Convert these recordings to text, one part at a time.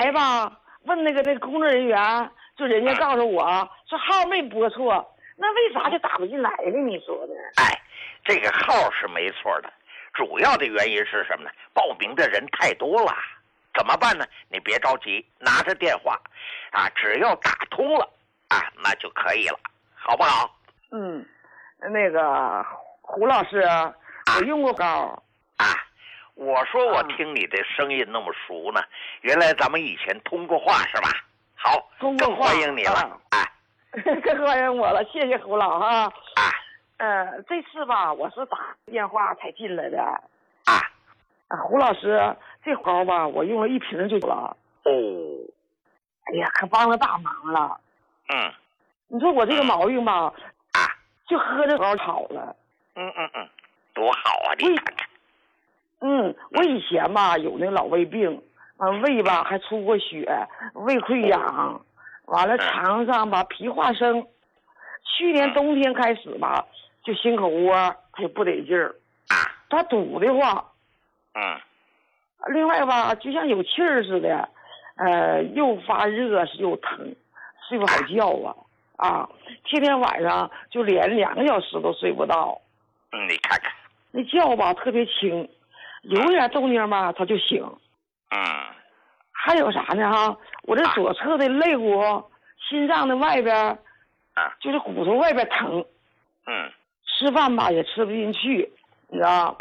来吧，问那个工作人员，就人家告诉我说号没拨错，那为啥就打不进来呢？你说的？ 哎，这个号是没错的，主要的原因是什么呢？报名的人太多了，怎么办呢？你别着急，拿着电话啊，只要打通了啊，那就可以了，好不好？ 那个胡老师，我用过膏啊。我说我听你的声音那么熟呢，原来咱们以前通过话是吧？好，更欢迎你了， 更欢迎我了，谢谢胡老哈。这次吧，我是打电话才进来的。胡老师，这膏吧，我用了1瓶就了。哎呀，可帮了大忙了。你说我这个毛病吧，就喝这膏好了。 多好啊！你看看。 我以前吧有那老胃病，胃吧还出过血，胃溃疡，完了肠上吧皮化生。去年冬天开始吧，就心口窝它就不得劲儿，它堵的慌。另外吧，就像有气儿似的，又发热又疼，睡不好觉啊。天天晚上就连2个小时都睡不到。 你看看， 那觉吧特别轻，有点动静吧他就醒。还有啥呢哈？我这左侧的肋骨、心脏的外边，就是骨头外边疼。吃饭吧也吃不进去，你知道？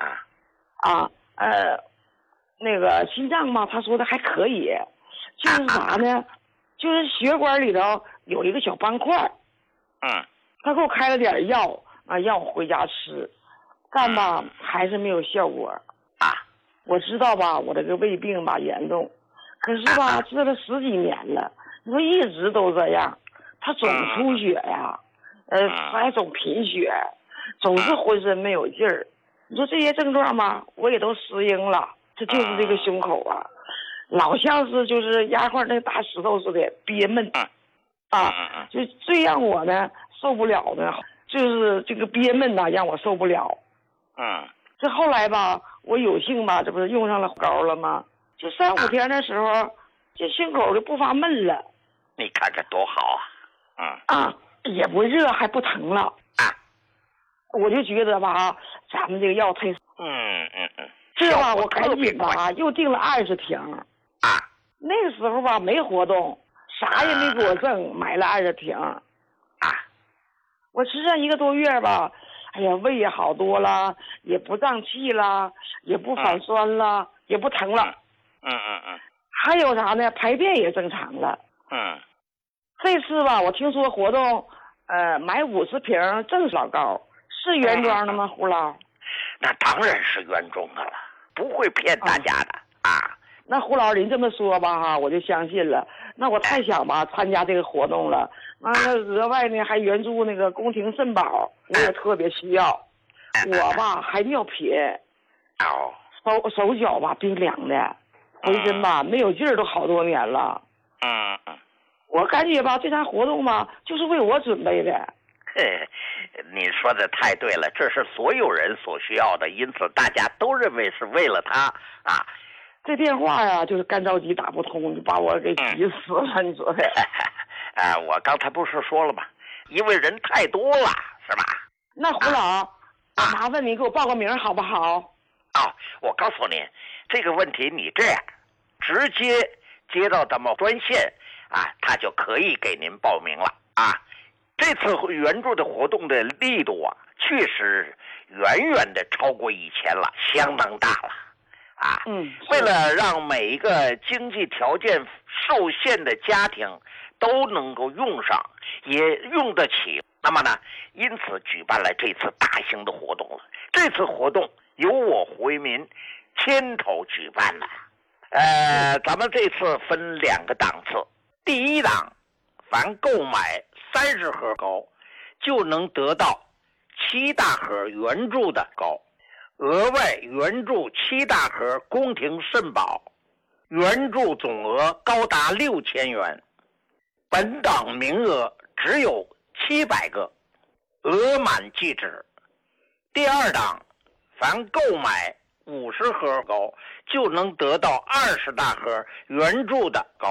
那个心脏吧，他说的还可以，就是啥呢？就是血管里头有一个小斑块。他给我开了点药让我回家吃，但吧还是没有效果。我知道吧，我这个胃病吧严重，可是吧治了10几年了，你说一直都这样，他总出血呀，他还总贫血，总是浑身没有劲儿。你说这些症状吧，我也都适应了。这就是这个胸口老像是就是压块那大石头似的憋闷。就最让我呢受不了的，就是这个憋闷让我受不了。这后来吧，我有幸吧，这不是用上了膏了吗？就3、5天的时候，这胸口就不发闷了。 你看看多好啊！ 也不热还不疼了。我就觉得吧，咱们这个药太这吧我赶紧吧又订了20瓶。那个时候吧没活动，啥也没给我挣，买了20瓶。我吃上1个多月吧，哎呀，胃也好多了，也不胀气了，也不反酸了，也不疼了。还有啥呢？排便也正常了。这次吧，我听说活动，买50瓶赠老膏，是原装的吗，胡老？ 那当然是原装的了，不会骗大家的。 那胡老您这么说吧我就相信了。那我太想吧参加这个活动了。那额外呢还援助那个宫廷肾宝，我也特别需要。我吧还尿频，手脚吧冰凉的，浑身吧没有劲儿，都好多年了。我感觉吧这场活动吧就是为我准备的。 你说的太对了，这是所有人所需要的，因此大家都认为是为了他这电话就是干着急打不通，就把我给急死了。你说的？ 我刚才不是说了吗？因为人太多了，是吧？ 那胡老，麻烦你给我报个名好不好？ 我告诉你，这个问题你这样直接接到咱们专线他就可以给您报名了。这次援助的活动的力度确实远远的超过以前了，相当大了。为了让每一个经济条件受限的家庭都能够用上，也用得起，那么呢，因此举办了这次大型的活动了。这次活动由我回民牵头举办的。咱们这次分2个档次。第一档，凡购买30盒膏，就能得到7大盒援助的膏。额外援助7大盒宫廷肾宝，援助总额高达6000元。本档名额只有700个，额满即止。第2档，凡购买50盒膏，就能得到20大盒援助的膏。